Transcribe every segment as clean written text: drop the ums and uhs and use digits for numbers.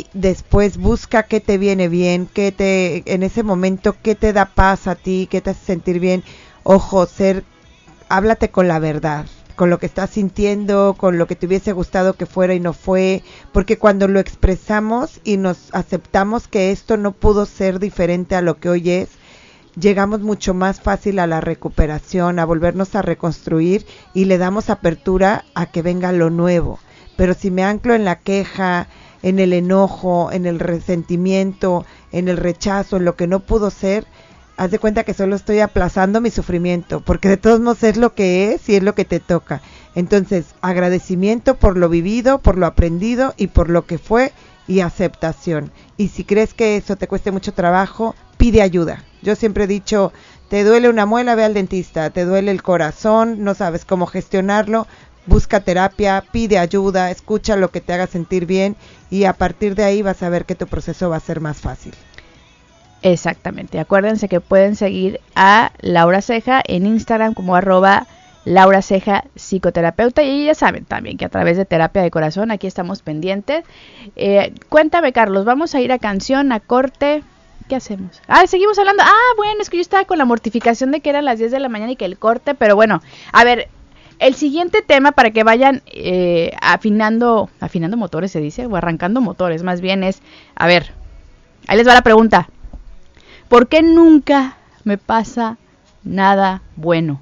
después busca qué te viene bien, en ese momento, qué te da paz a ti, qué te hace sentir bien. Ojo, háblate con la verdad, con lo que estás sintiendo, con lo que te hubiese gustado que fuera y no fue, porque cuando lo expresamos y nos aceptamos que esto no pudo ser diferente a lo que hoy es, llegamos mucho más fácil a la recuperación, a volvernos a reconstruir y le damos apertura a que venga lo nuevo. Pero si me anclo en la queja, en el enojo, en el resentimiento, en el rechazo, en lo que no pudo ser, haz de cuenta que solo estoy aplazando mi sufrimiento, porque de todos modos es lo que es y es lo que te toca. Entonces, agradecimiento por lo vivido, por lo aprendido y por lo que fue, y aceptación. Y si crees que eso te cueste mucho trabajo, pide ayuda. Yo siempre he dicho, te duele una muela, ve al dentista, te duele el corazón, no sabes cómo gestionarlo, busca terapia, pide ayuda, escucha lo que te haga sentir bien y a partir de ahí vas a ver que tu proceso va a ser más fácil. Exactamente, acuérdense que pueden seguir a Laura Ceja en Instagram como @Laura Ceja psicoterapeuta, y ya saben también que a través de Terapia de Corazón aquí estamos pendientes. Cuéntame, Carlos, vamos a ir a canción, a corte, ¿qué hacemos? Seguimos hablando. Bueno, es que yo estaba con la mortificación de que eran las 10 de la mañana y que el corte, pero bueno, a ver, el siguiente tema para que vayan afinando motores se dice, o arrancando motores más bien es, a ver, ahí les va la pregunta. ¿Por qué nunca me pasa nada bueno?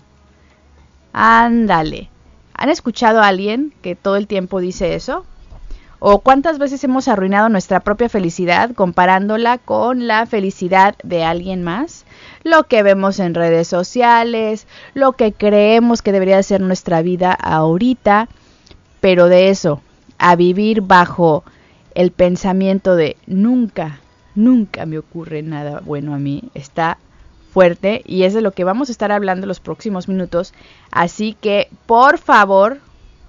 Ándale. ¿Han escuchado a alguien que todo el tiempo dice eso? ¿O cuántas veces hemos arruinado nuestra propia felicidad comparándola con la felicidad de alguien más? Lo que vemos en redes sociales, lo que creemos que debería ser nuestra vida ahorita, pero de eso, a vivir bajo el pensamiento de nunca me ocurre nada bueno a mí, está fuerte, y es de lo que vamos a estar hablando los próximos minutos. Así que, por favor,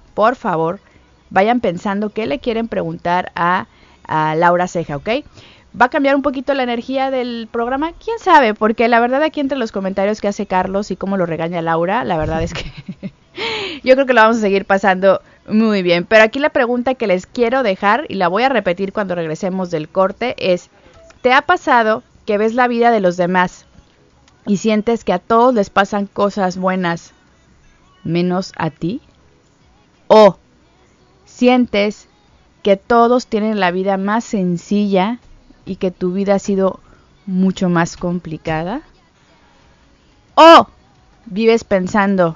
vayan pensando qué le quieren preguntar a Laura Ceja, ¿ok? ¿Va a cambiar un poquito la energía del programa? ¿Quién sabe? Porque la verdad aquí entre los comentarios que hace Carlos y cómo lo regaña Laura, la verdad es que yo creo que lo vamos a seguir pasando muy bien. Pero aquí la pregunta que les quiero dejar, y la voy a repetir cuando regresemos del corte, es: ¿te ha pasado que ves la vida de los demás y sientes que a todos les pasan cosas buenas menos a ti? ¿O sientes que todos tienen la vida más sencilla y que tu vida ha sido mucho más complicada? ¿O vives pensando,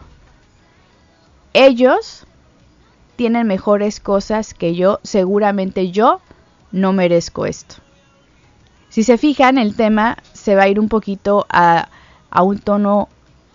ellos tienen mejores cosas que yo, seguramente yo no merezco esto? Si se fijan, el tema se va a ir un poquito a un tono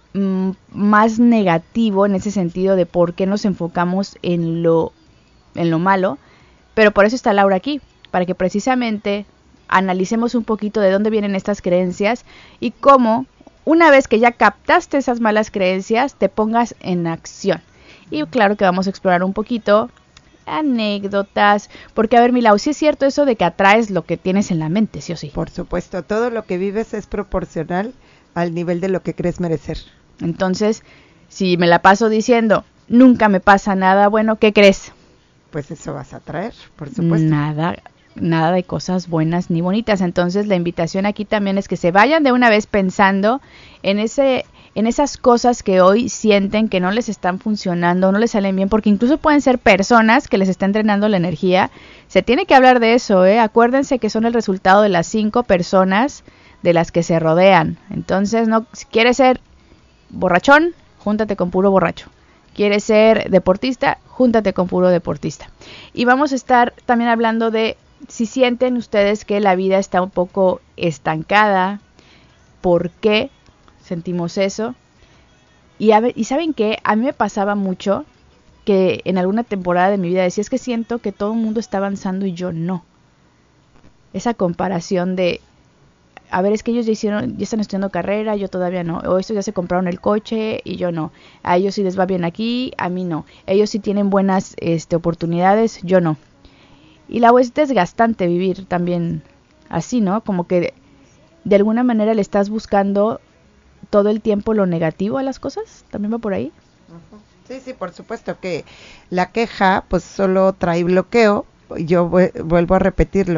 más negativo, en ese sentido de por qué nos enfocamos en lo malo, pero por eso está Laura aquí, para que precisamente analicemos un poquito de dónde vienen estas creencias y cómo, una vez que ya captaste esas malas creencias, te pongas en acción. Y claro que vamos a explorar un poquito anécdotas, porque a ver, Milau, ¿sí es cierto eso de que atraes lo que tienes en la mente, sí o sí? Por supuesto, todo lo que vives es proporcional al nivel de lo que crees merecer. Entonces, si me la paso diciendo, nunca me pasa nada bueno, ¿qué crees? Pues eso vas a traer, por supuesto. Nada de cosas buenas ni bonitas. Entonces la invitación aquí también es que se vayan de una vez pensando en esas cosas que hoy sienten que no les están funcionando, no les salen bien, porque incluso pueden ser personas que les están drenando la energía. Se tiene que hablar de eso, Acuérdense que son el resultado de las 5 personas de las que se rodean. Entonces, no, si quieres ser borrachón, júntate con puro borracho. ¿Quieres ser deportista? Júntate con puro deportista. Y vamos a estar también hablando de si sienten ustedes que la vida está un poco estancada, ¿por qué sentimos eso? Y ¿saben qué? A mí me pasaba mucho que en alguna temporada de mi vida decía, es que siento que todo el mundo está avanzando y yo no. Esa comparación de, a ver, es que ellos ya están estudiando carrera, yo todavía no. O estos ya se compraron el coche y yo no. A ellos sí les va bien aquí, a mí no. Ellos sí tienen buenas oportunidades, yo no. Y la es desgastante vivir también así, ¿no? Como que de alguna manera le estás buscando todo el tiempo lo negativo a las cosas. ¿También va por ahí? Sí, por supuesto que la queja pues solo trae bloqueo. Yo vuelvo a repetirlo.